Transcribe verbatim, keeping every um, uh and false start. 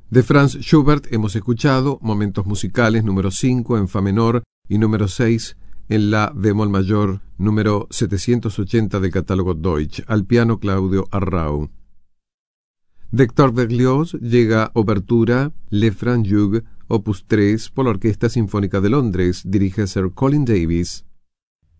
De Franz Schubert hemos escuchado Momentos musicales número cinco en fa menor y número seis en la bemol mayor, número setecientos ochenta del catálogo Deutsch, al piano Claudio Arrau. De Hector Berlioz llega Obertura Le Franc Jug, opus tres, por la Orquesta Sinfónica de Londres, dirige Sir Colin Davis.